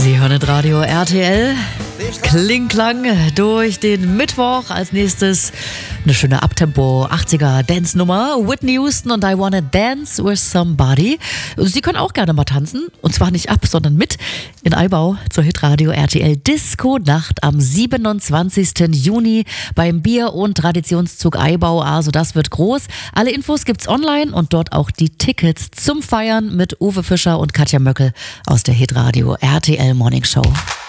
Sie hören Radio RTL. Kling-Klang durch den Mittwoch. Als nächstes eine schöne Abtempo 80er Dance-Nummer. Whitney Houston und I Wanna Dance with Somebody. Sie können auch gerne mal tanzen. Und zwar nicht ab, sondern mit in Eibau zur Hitradio RTL Disco-Nacht am 27. Juni beim Bier- und Traditionszug Eibau. Also das wird groß. Alle Infos gibt's online und dort auch die Tickets zum Feiern mit Uwe Fischer und Katja Möckel aus der Hitradio RTL Morning Show.